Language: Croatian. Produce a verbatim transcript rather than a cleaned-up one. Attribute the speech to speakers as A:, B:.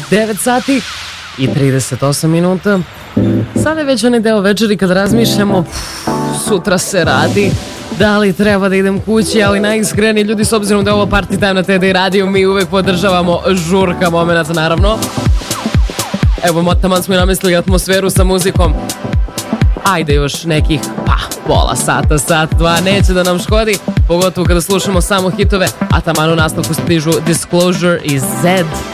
A: devet sati i trideset osam minuta. Sada je već onaj deo večeri kad razmišljamo, pff, sutra se radi, da li treba da idem kući, ali najiskreni ljudi, s obzirom da je ovo party time na T D radiju, mi uvek podržavamo žurka moment, naravno. Evo, taman smo i namestili atmosferu sa muzikom. Ajde još nekih, pa, pola sata, sat, dva, neće da nam škodi, pogotovo kada slušamo samo hitove, a taman u nastavku stižu Disclosure i Zed.